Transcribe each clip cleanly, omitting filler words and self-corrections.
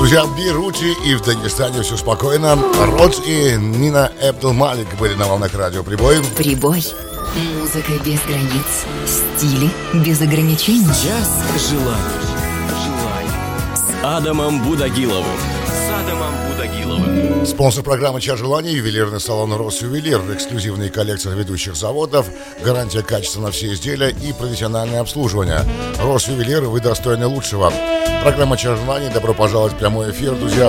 Друзья, в Бейруте и в Дагестане все спокойно. Род и Нина Абдул-Малик были на волнах радио «Прибой». «Прибой». Музыка без границ, стили без ограничений. Час желаний. С Адамом Будагиловым. Спонсор программы «Час желаний» — ювелирный салон «Росювелир». Эксклюзивные коллекции ведущих заводов, гарантия качества на все изделия и профессиональное обслуживание. «Росювелир», вы достойны лучшего. Программа «Час желаний». Добро пожаловать в прямой эфир, друзья.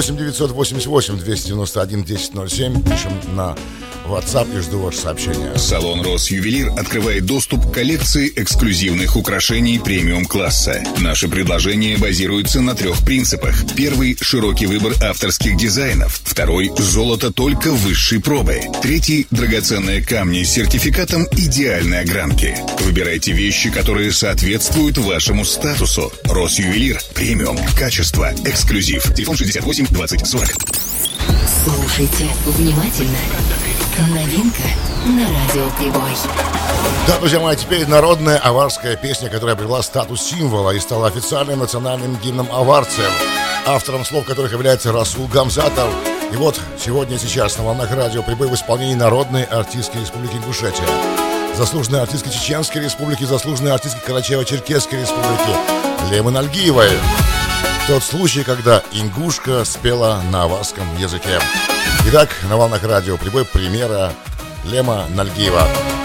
8-988-291-1007. Пишем на WhatsApp и жду ваше сообщение. Салон «Росювелир» открывает доступ к коллекции эксклюзивных украшений премиум-класса. Наши предложения базируются на 3 принципах. Первый – широкий выбор авторских дизайнов. Второй – золото только высшей пробы. Третий – драгоценные камни с сертификатом идеальной огранки. Выбирайте вещи, которые соответствуют вашему статусу. «Росювелир» – премиум, качество, эксклюзив. Телефон 68 20 40. Слушайте внимательно. Новинка на радио «Прибой». Да, друзья мои, теперь народная аварская песня, которая обрела статус символа и стала официальным национальным гимном аварцев, автором слов которых является Расул Гамзатов. И вот сегодня и сейчас на волнах радио «Прибой» в исполнении народной артистки Республики Ингушетия, заслуженной артистки Чеченской Республики, заслуженной артистки Карачаево-Черкесской Республики Лемы Нальгиевой. Тот случай, когда ингушка спела на аварском языке. Итак, на волнах радио «Прибой» премьера Лема Нальгиева.